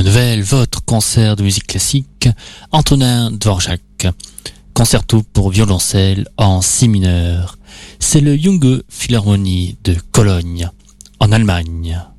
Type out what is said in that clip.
bonne nouvelle, votre concert de musique classique, Antonin Dvorak, concerto pour violoncelle en si mineur. C'est le Junge Philharmonie de Cologne, en Allemagne.